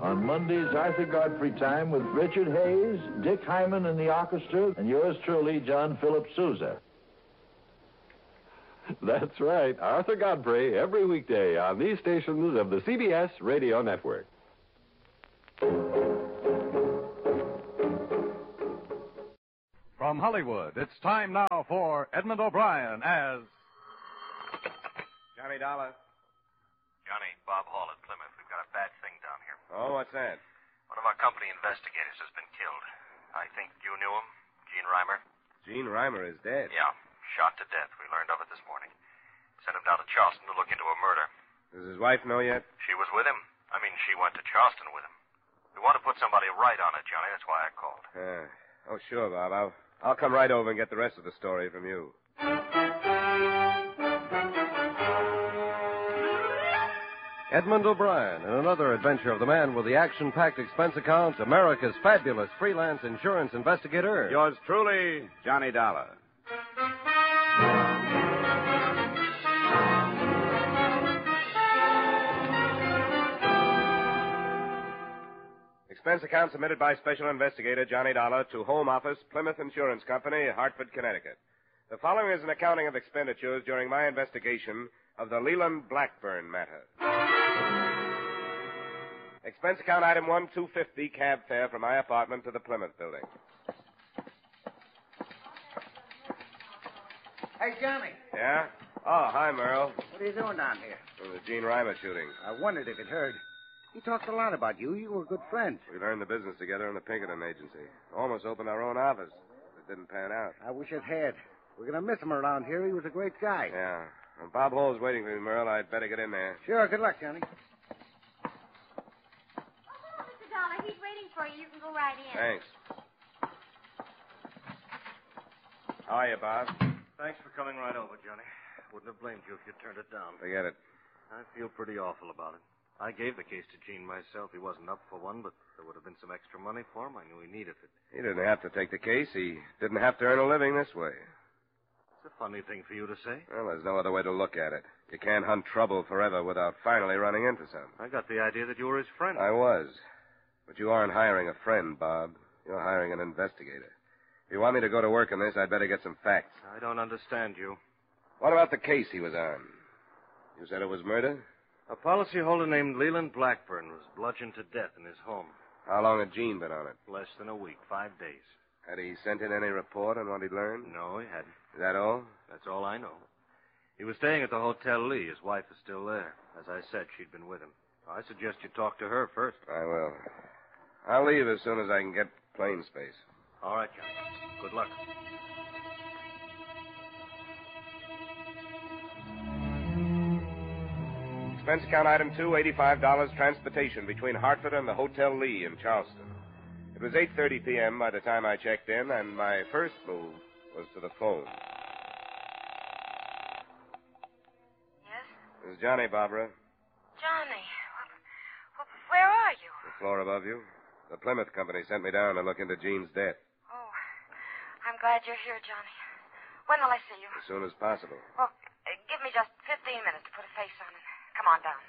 On Monday's Arthur Godfrey Time with Richard Hayes, Dick Hyman and the orchestra, and yours truly, John Philip Sousa. That's right, Arthur Godfrey, every weekday on these stations of the CBS Radio Network. From Hollywood, it's time now for Edmund O'Brien as... Johnny Dollar. Johnny, Bob Hall at Plymouth. We've got a bad thing down here. Oh, what's that? One of our company investigators has been killed. I think you knew him, Gene Reimer. Gene Reimer is dead. Yeah, shot to death. We learned of it this morning. Sent him down to Charleston to look into a murder. Does his wife know yet? She was with him. She went to Charleston with him. We want to put somebody right on it, Johnny. That's why I called. Oh, sure, Bob. I'll come right over and get the rest of the story from you. Edmund O'Brien in another adventure of the man with the action-packed expense account, America's fabulous freelance insurance investigator. Yours truly, Johnny Dollar. Expense account submitted by Special Investigator Johnny Dollar to Home Office, Plymouth Insurance Company, Hartford, Connecticut. The following is an accounting of expenditures during my investigation of the Leland Blackburn matter. Expense account item 1, $250 cab fare from my apartment to the Plymouth building. Hey, Johnny. Yeah? Oh, hi, Merle. What are you doing down here? From the Gene Reimer shooting. I wondered if it heard. He talked a lot about you. You were good friends. We learned the business together in the Pinkerton agency. Almost opened our own office. It didn't pan out. I wish it had. We're going to miss him around here. He was a great guy. Yeah. Well, Bob Hall's waiting for me, Merle. I'd better get in there. Sure. Good luck, Johnny. Mr. Dollar, he's waiting for you. You can go right in. Thanks. How are you, Bob? Thanks for coming right over, Johnny. Wouldn't have blamed you if you turned it down. Forget it. I feel pretty awful about it. I gave the case to Gene myself. He wasn't up for one, but there would have been some extra money for him. I knew he needed it. He didn't have to take the case. He didn't have to earn a living this way. It's a funny thing for you to say. Well, there's no other way to look at it. You can't hunt trouble forever without finally running into some. I got the idea that you were his friend. I was. But you aren't hiring a friend, Bob. You're hiring an investigator. If you want me to go to work on this, I'd better get some facts. I don't understand you. What about the case he was on? You said it was murder? A policyholder named Leland Blackburn was bludgeoned to death in his home. How long had Gene been on it? Less than a week, 5 days. Had he sent in any report on what he'd learned? No, he hadn't. Is that all? That's all I know. He was staying at the Hotel Lee. His wife is still there. As I said, she'd been with him. I suggest you talk to her first. I will. I'll leave as soon as I can get plane space. All right, Johnny. Good luck. Expense account item 2, $85 transportation between Hartford and the Hotel Lee in Charleston. It was 8:30 p.m. by the time I checked in, and my first move was to the phone. Yes? This is Johnny, Barbara. Johnny, where are you? The floor above you. The Plymouth Company sent me down to look into Gene's death. Oh, I'm glad you're here, Johnny. When will I see you? As soon as possible. Well, give me just 15 minutes to put a face on it. Come on down.